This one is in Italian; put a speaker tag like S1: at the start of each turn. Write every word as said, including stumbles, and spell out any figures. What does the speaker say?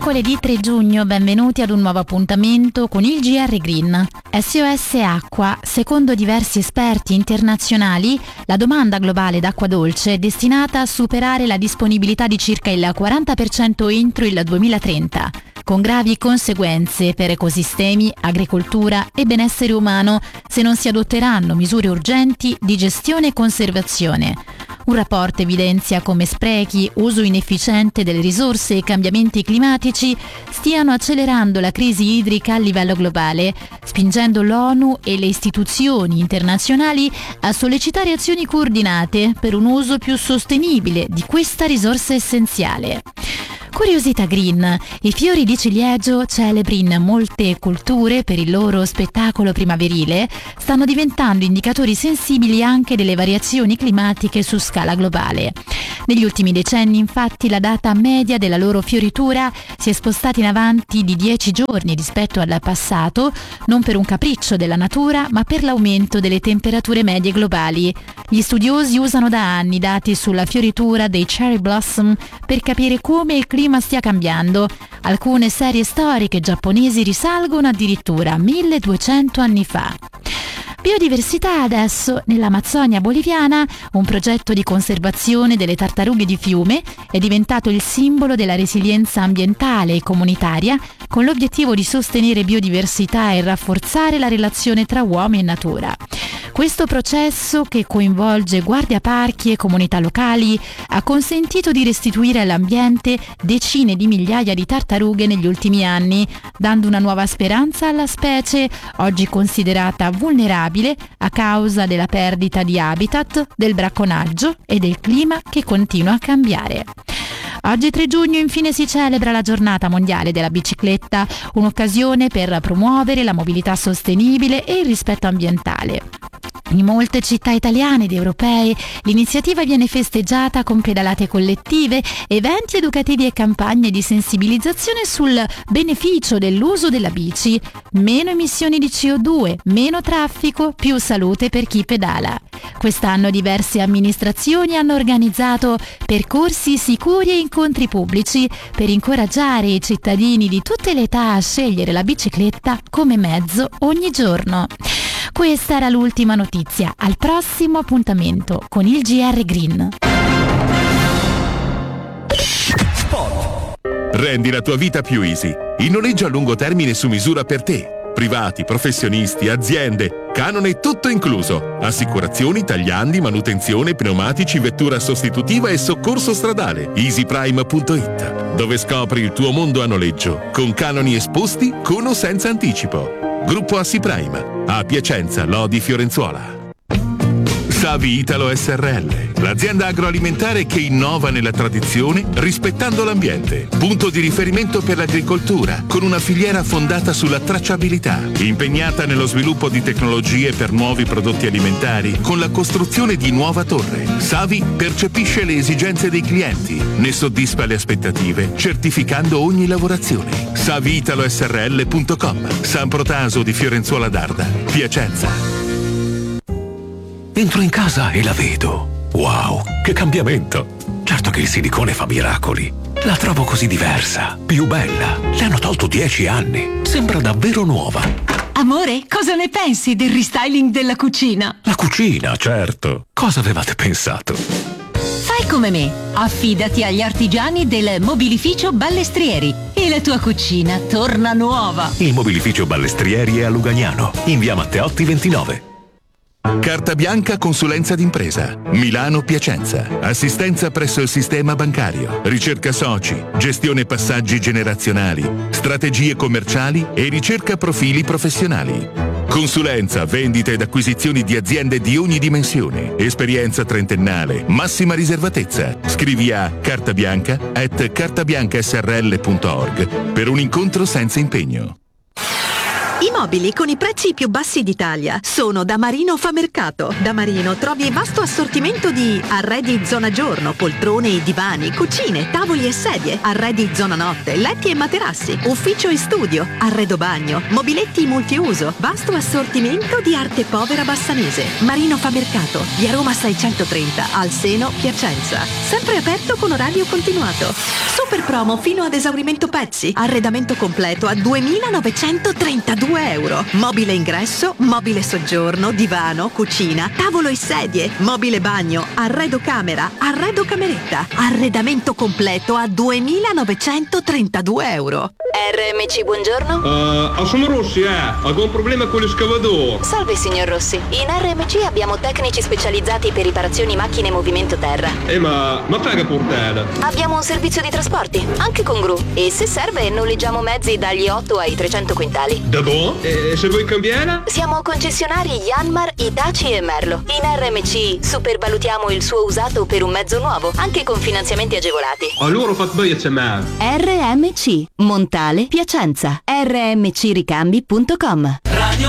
S1: mercoledì tre giugno, benvenuti ad un nuovo appuntamento con il G R Green. S O S Acqua, secondo diversi esperti internazionali, la domanda globale d'acqua dolce è destinata a superare la disponibilità di circa il quaranta per cento entro il duemilatrenta, con gravi conseguenze per ecosistemi, agricoltura e benessere umano se non si adotteranno misure urgenti di gestione e conservazione. Un rapporto evidenzia come sprechi, uso inefficiente delle risorse e cambiamenti climatici stiano accelerando la crisi idrica a livello globale, spingendo l'ONU e le istituzioni internazionali a sollecitare azioni coordinate per un uso più sostenibile di questa risorsa essenziale. Curiosità green. I fiori di ciliegio, celebri in molte culture per il loro spettacolo primaverile, stanno diventando indicatori sensibili anche delle variazioni climatiche su scala globale. Negli ultimi decenni, infatti, la data media della loro fioritura si è spostata in avanti di dieci giorni rispetto al passato, non per un capriccio della natura, ma per l'aumento delle temperature medie globali. Gli studiosi usano da anni dati sulla fioritura dei cherry blossom per capire come il clima stia cambiando. Alcune serie storiche giapponesi risalgono addirittura a milleduecento anni fa. Biodiversità adesso. Nell'Amazzonia boliviana un progetto di conservazione delle tartarughe di fiume è diventato il simbolo della resilienza ambientale e comunitaria, con l'obiettivo di sostenere biodiversità e rafforzare la relazione tra uomo e natura. Questo processo, che coinvolge guardiaparchi e comunità locali, ha consentito di restituire all'ambiente decine di migliaia di tartarughe negli ultimi anni, dando una nuova speranza alla specie, oggi considerata vulnerabile a causa della perdita di habitat, del bracconaggio e del clima che continua a cambiare. Oggi tre giugno infine si celebra la giornata mondiale della bicicletta, un'occasione per promuovere la mobilità sostenibile e il rispetto ambientale. In molte città italiane ed europee l'iniziativa viene festeggiata con pedalate collettive, eventi educativi e campagne di sensibilizzazione sul beneficio dell'uso della bici. Meno emissioni di C O due, meno traffico, più salute per chi pedala. Quest'anno diverse amministrazioni hanno organizzato percorsi sicuri e incontri pubblici per incoraggiare i cittadini di tutte le età a scegliere la bicicletta come mezzo ogni giorno. Questa era l'ultima notizia. Al prossimo appuntamento con il G R Green.
S2: Spot. Rendi la tua vita più easy. Il noleggio a lungo termine su misura per te. Privati, professionisti, aziende, canone tutto incluso. Assicurazioni, tagliandi, manutenzione, pneumatici, vettura sostitutiva e soccorso stradale. easyprime punto it, dove scopri il tuo mondo a noleggio, con canoni esposti, con o senza anticipo. Gruppo Assi Prime, a Piacenza, Lodi, Fiorenzuola. Savi Italo S R L, l'azienda agroalimentare che innova nella tradizione rispettando l'ambiente. Punto di riferimento per l'agricoltura, con una filiera fondata sulla tracciabilità, impegnata nello sviluppo di tecnologie per nuovi prodotti alimentari, con la costruzione di nuova torre. Savi percepisce le esigenze dei clienti, ne soddisfa le aspettative, certificando ogni lavorazione. Savi Italo S R L punto com, San Protaso di Fiorenzuola d'Arda, Piacenza.
S3: Entro in casa e la vedo. Wow, che cambiamento! Certo che il silicone fa miracoli. La trovo così diversa, più bella. Le hanno tolto dieci anni. Sembra davvero nuova.
S4: Amore, cosa ne pensi del restyling della cucina?
S3: La cucina, certo. Cosa avevate pensato?
S4: Fai come me. Affidati agli artigiani del Mobilificio Ballestrieri e la tua cucina torna nuova.
S3: Il Mobilificio Ballestrieri è a Lugagnano, in via Matteotti ventinove.
S2: Carta bianca consulenza d'impresa. Milano Piacenza. Assistenza presso il sistema bancario. Ricerca soci. Gestione passaggi generazionali. Strategie commerciali e ricerca profili professionali. Consulenza, vendita ed acquisizioni di aziende di ogni dimensione. Esperienza trentennale. Massima riservatezza. Scrivi a cartabianca at cartabiancasrl punto org per un incontro senza impegno.
S5: I mobili con i prezzi più bassi d'Italia sono da Marino Famercato. Da Marino trovi vasto assortimento di arredi zona giorno, poltrone e divani, cucine, tavoli e sedie, arredi zona notte, letti e materassi, ufficio e studio, arredo bagno, mobiletti multiuso, vasto assortimento di arte povera bassanese. Marino Famercato, via Roma seicentotrenta, al Seno, Piacenza. Sempre aperto con orario continuato. Super Super promo fino ad esaurimento pezzi. Arredamento completo a duemilanovecentotrentadue euro. Mobile ingresso, mobile soggiorno, divano, cucina, tavolo e sedie, mobile bagno, arredo camera, arredo cameretta. Arredamento completo a duemilanovecentotrentadue euro.
S6: R M C, buongiorno.
S7: Uh, sono Rossi, eh. Ho un problema con l'escavatore.
S6: Salve, signor Rossi. In R M C abbiamo tecnici specializzati per riparazioni macchine e movimento terra.
S7: Eh, ma, ma paga portata.
S6: Abbiamo un servizio di trasporti, anche con gru. E se serve noleggiamo mezzi dagli otto ai trecento quintali.
S7: Da buon? E se vuoi cambiare?
S6: Siamo concessionari Yanmar, Hitachi e Merlo. In R M C supervalutiamo il suo usato per un mezzo nuovo, anche con finanziamenti agevolati.
S7: Allora fate bene a chiamare.
S4: R M C Montale Piacenza. R M C ricambi punto com.
S8: Radio